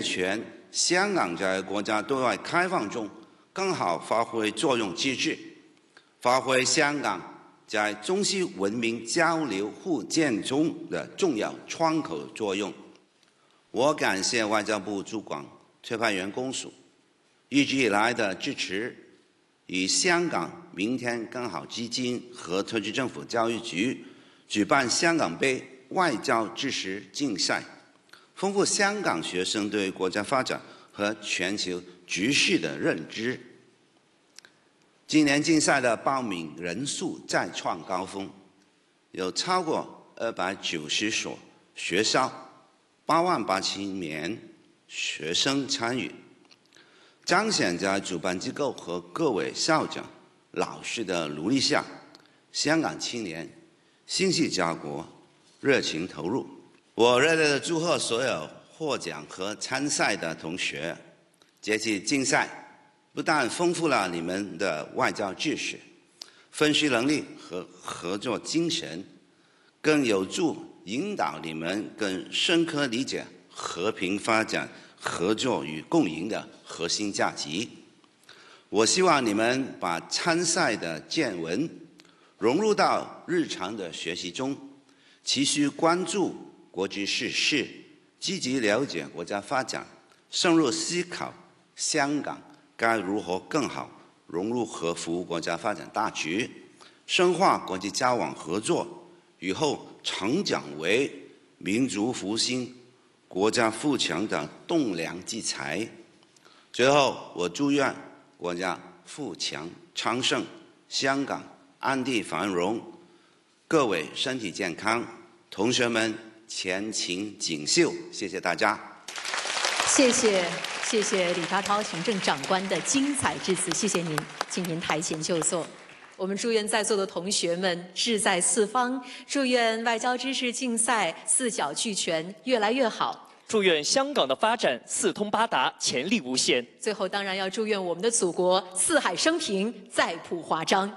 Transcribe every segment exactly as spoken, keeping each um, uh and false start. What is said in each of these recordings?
全香港在国家对外开放中更好发挥作用机制，发挥香港在中西文明交流互鉴中的重要窗口作用。我感谢外交部驻港特派员公署一直以来的支持，与香港明天更好基金和特区政府教育局举办香港杯外交知识竞赛，丰富香港学生对国家发展和全球局势的认知。今年竞赛的报名人数再创高峰，有超过二百九十所学校，八万八千名学生参与，彰显在主办机构和各位校长、老师的努力下，香港青年心系家国，热情投入。我热烈地祝贺所有获奖和参赛的同学。这次竞赛不但丰富了你们的外交知识、分析能力和合作精神，更有助引导你们更深刻理解和平发展、合作与共赢的核心价值。我希望你们把参赛的见闻融入到日常的学习中，持续关注国际时事，积极了解国家发展，深入思考香港该如何更好融入和服务国家发展大局，深化国际交往合作，以后成长为民族复兴、国家富强的栋梁之才。最后，我祝愿国家富强昌盛，香港安定繁荣，各位身体健康，同学们前程锦绣。谢谢大家。 谢谢。谢谢李发涛行政长官的精彩致辞，谢谢您，请您台前就座。我们祝愿在座的同学们志在四方，祝愿外交知识竞赛四角俱全，越来越好。 祝愿香港的发展四通八达，潜力无限。 最后，当然要祝愿我们的祖国四海升平，再谱华章。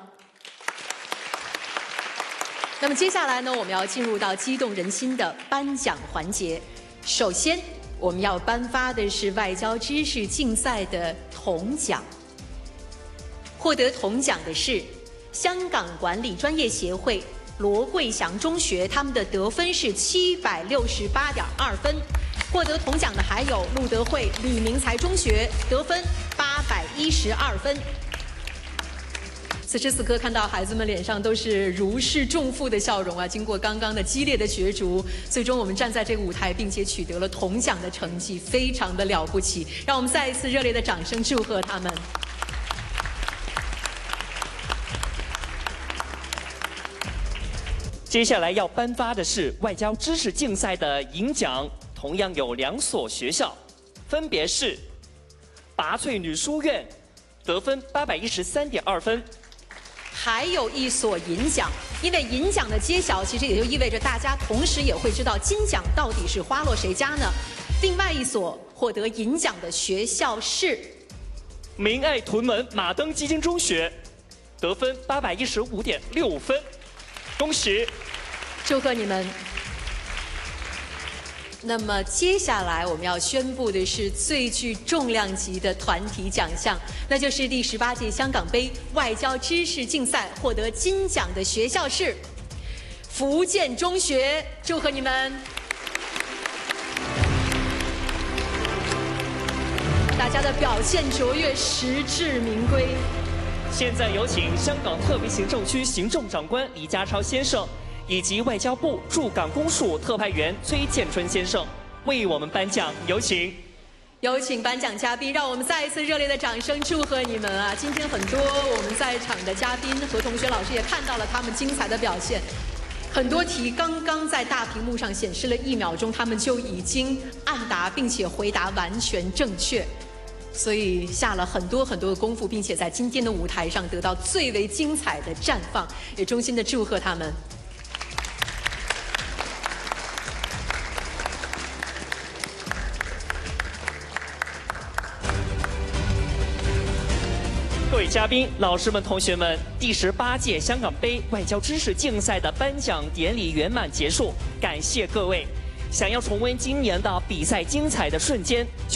那么接下来呢，我们要进入到激动人心的颁奖环节。首先，我们要颁发的是外交知识竞赛的铜奖。获得铜奖的是香港管理专业协会罗桂祥中学，他们的得分是七百六十八点二分。获得铜奖的还有路德会吕明才中学，得分八百一十二分。此时此刻，看到孩子们脸上都是如释重负的笑容啊！经过刚刚的激烈的角逐，最终我们站在这个舞台，并且取得了铜奖的成绩，非常的了不起。让我们再一次热烈的掌声祝贺他们。 接下来要颁发的是外交知识竞赛的银奖，同样有两所学校，分别是拔萃女书院，得分八百一十三点二分。 还有一所银奖，因为银奖的揭晓，其实也就意味着大家同时也会知道金奖到底是花落谁家呢？另外一所获得银奖的学校是明爱屯门马登基金中学，得分八百一十五点六分，恭喜！ 祝贺你们！那么接下来我们要宣布的是最具重量级的团体奖项，那就是第十八届香港杯外交知识竞赛获得金奖的学校是福建中学，祝贺你们！大家的表现卓越，实至名归。 现在有请香港特别行政区行政长官李家超先生以及外交部驻港公署特派员崔建春先生为我们颁奖，有请。 有请颁奖嘉宾，让我们再一次热烈的掌声祝贺你们啊！今天很多我们在场的嘉宾和同学老师也看到了他们精彩的表现，很多题刚刚在大屏幕上显示了一秒钟，他们就已经按答并且回答完全正确，所以下了很多很多的功夫，并且在今天的舞台上得到最为精彩的绽放，也衷心的祝贺他们。 各位嘉宾、老师们、同学们，第十八届香港杯外交知识竞赛的颁奖典礼圆满结束，感谢各位。想要重温今年的比赛精彩的瞬间，